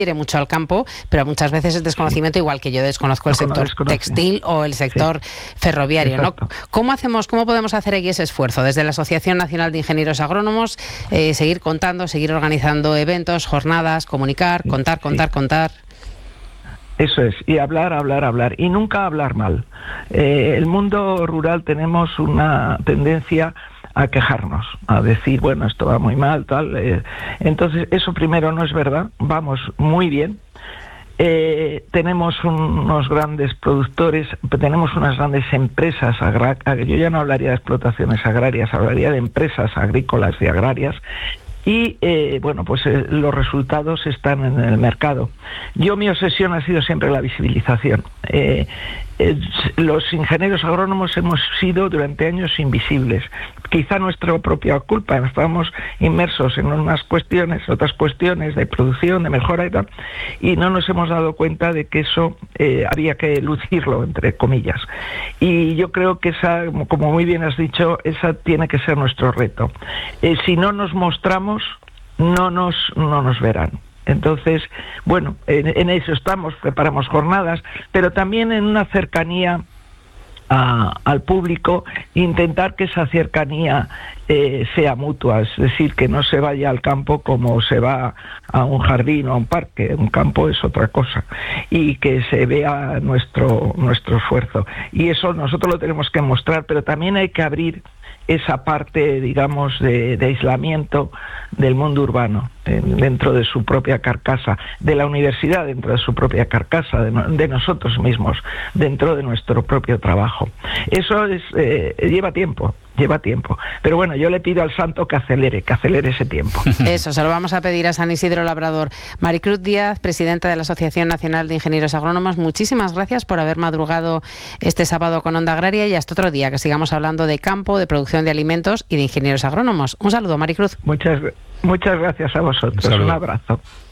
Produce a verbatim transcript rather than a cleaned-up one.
quiere mucho al campo, pero muchas veces es desconocimiento, igual que yo desconozco el sector textil o el sector sí. ferroviario, ¿no? ¿Cómo hacemos, cómo podemos hacer aquí ese esfuerzo desde la Asociación Nacional de Ingenieros Agrónomos, eh, seguir contando, seguir organizando eventos, jornadas, comunicar, contar, contar, sí. contar? Eso es, y hablar, hablar, hablar, y nunca hablar mal. Eh, el mundo rural tenemos una tendencia a quejarnos, a decir, bueno, esto va muy mal, tal. Eh. Entonces, eso primero no es verdad, vamos muy bien. Eh, tenemos un, unos grandes productores, tenemos unas grandes empresas agrarias, yo ya no hablaría de explotaciones agrarias, hablaría de empresas agrícolas y agrarias, y eh, bueno, pues eh, los resultados están en el mercado. Yo, mi obsesión ha sido siempre la visibilización. Eh, eh, los ingenieros agrónomos hemos sido durante años invisibles, quizá nuestra propia culpa, estábamos inmersos en unas cuestiones, otras cuestiones de producción, de mejora y tal, y no nos hemos dado cuenta de que eso eh, había que lucirlo, entre comillas. Y yo creo que esa, como muy bien has dicho, esa tiene que ser nuestro reto. Eh, si no nos mostramos, no nos, no nos verán. Entonces, bueno, en, en eso estamos, preparamos jornadas, pero también en una cercanía a, al público, intentar que esa cercanía eh, sea mutua, es decir, que no se vaya al campo como se va a un jardín o a un parque, un campo es otra cosa, y que se vea nuestro, nuestro esfuerzo. Y eso nosotros lo tenemos que mostrar, pero también hay que abrir esa parte, digamos, de, de aislamiento del mundo urbano, en, dentro de su propia carcasa, de la universidad dentro de su propia carcasa, de, no, de nosotros mismos, dentro de nuestro propio trabajo. Eso es, eh, lleva tiempo, lleva tiempo. Pero bueno, yo le pido al santo que acelere, que acelere ese tiempo. Eso, se lo vamos a pedir a San Isidro Labrador. Maricruz Díaz, presidenta de la Asociación Nacional de Ingenieros Agrónomos, muchísimas gracias por haber madrugado este sábado con Onda Agraria, y hasta otro día, que sigamos hablando de campo, de producción de alimentos y de ingenieros agrónomos. Un saludo, Maricruz. Muchas, muchas gracias a vosotros. Un, Un abrazo.